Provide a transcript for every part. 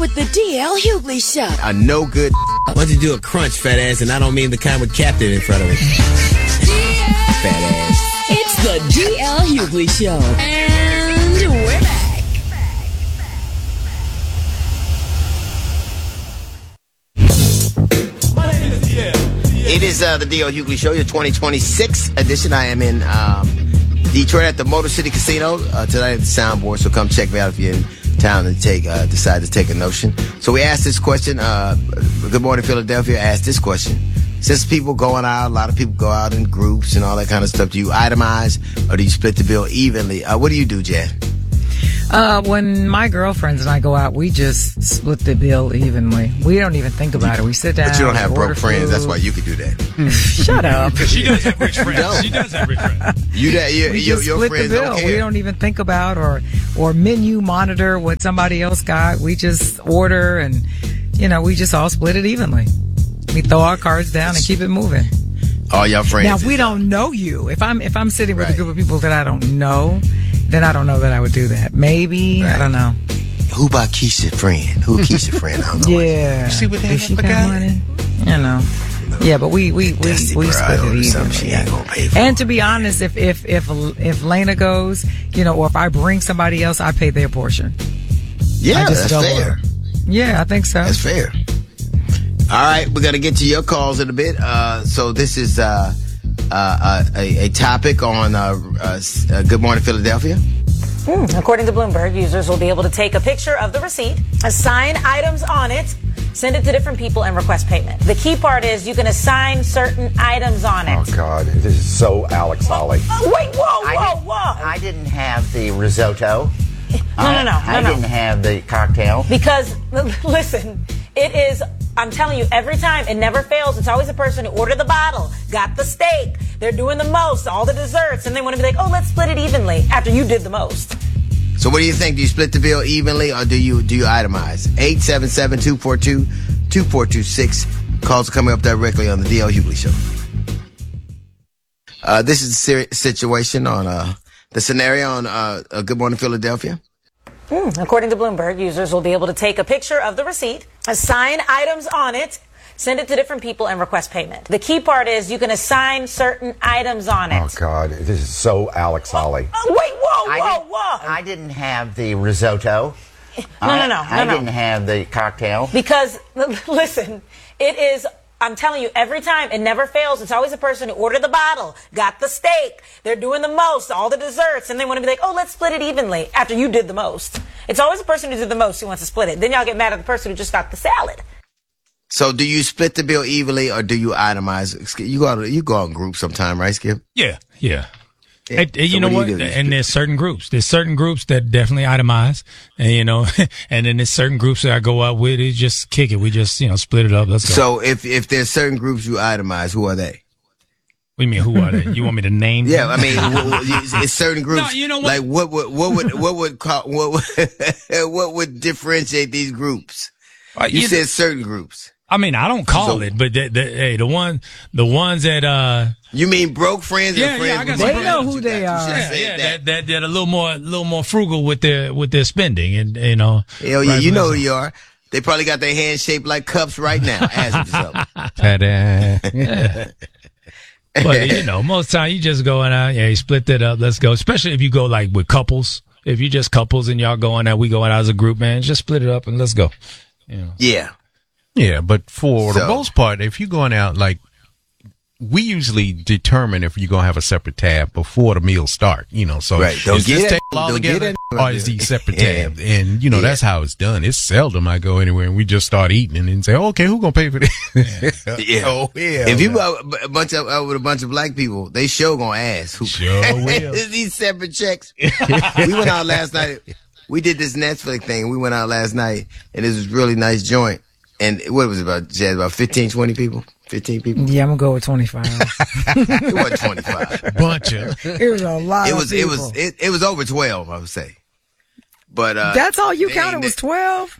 with the DL Hughley Show. A no good. Why don't you do a crunch, fat ass? And I don't mean the kind with Captain in front of it. Fat ass. It's the DL Hughley Show. And we're back. It is the DL Hughley Show, your 2026 edition. I am in Detroit at the Motor City Casino tonight at the Soundboard. So come check me out if you're in town and decide to take a notion. So we asked this question. Good Morning Philadelphia asked this question. Since people going out, a lot of people go out in groups and all that kind of stuff. Do you itemize or do you split the bill evenly? What do you do, Jan? When my girlfriends and I go out, we just split the bill evenly. We don't even think about it. We sit down. But you don't have broke friends. Food. That's why you could do that. Shut up. She does have rich friends. She does have rich friends. We just split friends the bill. don't care. We don't even think about or menu monitor what somebody else got. We just order and, we just all split it evenly. We throw our cards down and keep it moving. All y'all friends. Now, if we don't know you, if I'm sitting with a group of people that I don't know, then I don't know that I would do that. Maybe. Right. I don't know. Who about Keisha's friend? Who Keisha's friend? I don't know. Yeah. You see what they she got money? Yeah, but we split it evenly. She ain't gonna pay for. And to be honest, if Lena goes, or if I bring somebody else, I pay their portion. Yeah, that's fair. Yeah, I think so. That's fair. All right, we're gonna get to your calls in a bit. So this is a topic on Good Morning Philadelphia. According to Bloomberg, users will be able to take a picture of the receipt, assign items on it, send it to different people, and request payment. The key part is you can assign certain items on it. Oh, God. This is so Alex Holly. Wait, whoa. I didn't have the risotto. No. I didn't have the cocktail. Because, listen, it is... I'm telling you, every time, it never fails. It's always the person who ordered the bottle, got the steak, they're doing the most, all the desserts, and they want to be like, oh, let's split it evenly after you did the most. So what do you think? Do you split the bill evenly or do you itemize? 877-242-2426. Calls are coming up directly on the DL Hughley Show. This is the situation on the scenario on Good Morning Philadelphia. According to Bloomberg, users will be able to take a picture of the receipt, assign items on it, send it to different people, and request payment. The key part is you can assign certain items on it. Oh, God. This is so Alex Holly. Wait, whoa. I didn't have the risotto. No. I didn't have the cocktail. Because, listen, it is... I'm telling you, every time, it never fails. It's always the person who ordered the bottle, got the steak, they're doing the most, all the desserts, and they want to be like, oh, let's split it evenly after you did the most. It's always the person who did the most who wants to split it. Then y'all get mad at the person who just got the salad. So do you split the bill evenly or do you itemize? You go out in groups sometime, right, Skip? Yeah. Yeah. And you know what? And there's certain groups. There's certain groups that definitely itemize, and and then there's certain groups that I go out with. It just kick it. We just split it up. Let's go. So if there's certain groups you itemize, who are they? What do you mean? Who are they? You want me to name? Yeah, I mean, it's certain groups. No, you know what? Like what would differentiate these groups? You said certain groups. I mean, I don't call it, but the ones that you mean broke friends and friends? They know who they are. That a little more frugal with their spending, and Hell yeah, you know who you are. They probably got their hands shaped like cups right now. Ask them something. But most time you just going out, you split that up. Let's go. Especially if you go like with couples. If you just couples and y'all going out, we going out as a group, man. Just split it up and let's go. Yeah. Yeah, but for the most part, if you're going out, like, we usually determine if you're going to have a separate tab before the meal start, so right. Is this table all together or is these separate tabs? And, that's how it's done. It's seldom I go anywhere and we just start eating and then say, okay, who's going to pay for this? Yeah. Oh, yeah. If you go with a bunch of black people, they sure going to ask who pays these separate checks. We went out last night. We did this Netflix thing. We went out last night and this was a really nice joint. And what was it about, Jazz? About 15, 20 people? 15 people? Yeah, I'm going to go with 25. It wasn't 25. Bunch of. It was a lot of people. It was over 12, I would say. But that's all you counted was 12?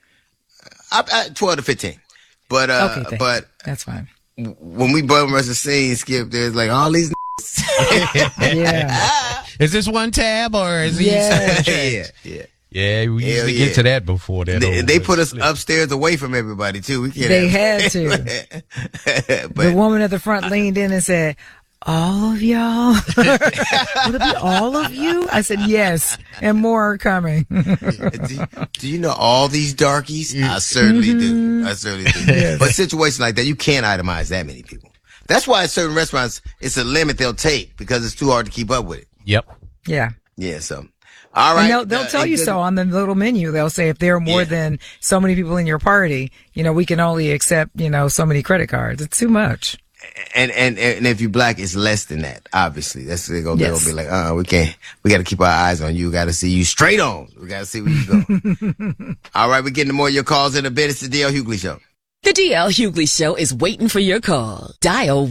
12 to 15. But okay, but that's fine. When we bum rush the scene, Skip, there's like all these Yeah. Is this one tab or is these? Yeah. Yeah, we usually get to that before that. They put us upstairs away from everybody too. We can't. They had to. The woman at the front leaned in and said, "All of y'all? Would it be all of you?" I said, "Yes, and more are coming." Do you know all these darkies? I certainly do. I certainly do. Yes. But situations like that, you can't itemize that many people. That's why at certain restaurants, it's a limit they'll take because it's too hard to keep up with it. Yep. Yeah. Yeah. So. All right. And they'll tell you so on the little menu. They'll say if there are more than so many people in your party, we can only accept, so many credit cards. It's too much. And if you're black, it's less than that. Obviously, they'll be like, we can't. We got to keep our eyes on you. We got to see you straight on. We got to see where you go. All right, we're getting to more of your calls in a bit. It's the DL Hughley Show. The DL Hughley Show is waiting for your call. Dial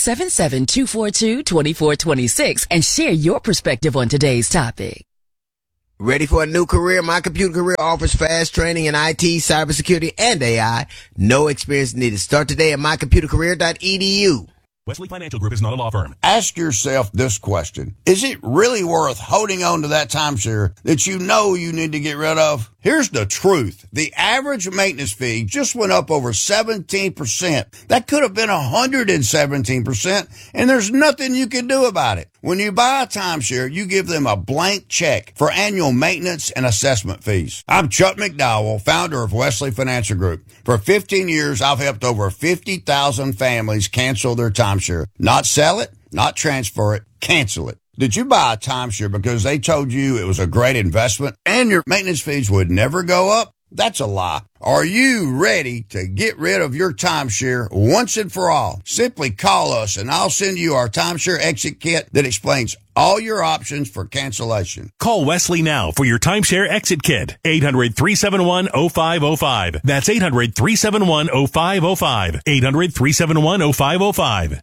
1-877-242-2426 and share your perspective on today's topic. Ready for a new career? My Computer Career offers fast training in IT, cybersecurity, and AI. No experience needed. Start today at mycomputercareer.edu. Wesley Financial Group is not a law firm. Ask yourself this question. Is it really worth holding on to that timeshare that you know you need to get rid of? Here's the truth. The average maintenance fee just went up over 17%. That could have been 117%, and there's nothing you can do about it. When you buy a timeshare, you give them a blank check for annual maintenance and assessment fees. I'm Chuck McDowell, founder of Wesley Financial Group. For 15 years, I've helped over 50,000 families cancel their timeshare. Not sell it, not transfer it, cancel it. Did you buy a timeshare because they told you it was a great investment and your maintenance fees would never go up? That's a lie. Are you ready to get rid of your timeshare once and for all? Simply call us and I'll send you our timeshare exit kit that explains all your options for cancellation. Call Wesley now for your timeshare exit kit. 800-371-0505. That's 800-371-0505. 800-371-0505.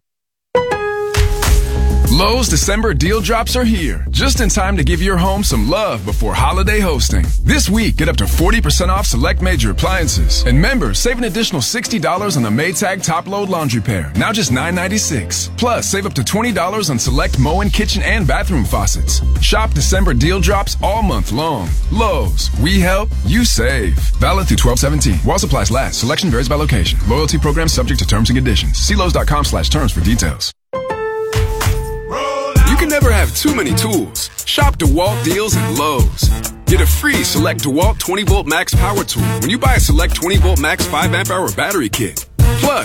Lowe's December deal drops are here, just in time to give your home some love before holiday hosting. This week, get up to 40% off select major appliances. And members, save an additional $60 on the Maytag top-load laundry pair, now just $9.96. Plus, save up to $20 on select Moen kitchen and bathroom faucets. Shop December deal drops all month long. Lowe's, we help, you save. Valid through 12/17. While supplies last, selection varies by location. Loyalty program subject to terms and conditions. See Lowe's.com/terms for details. You can never have too many tools. Shop DeWalt deals at Lowe's. Get a free Select DeWalt 20-volt max power tool when you buy a Select 20-volt max 5 amp hour battery kit. Plus,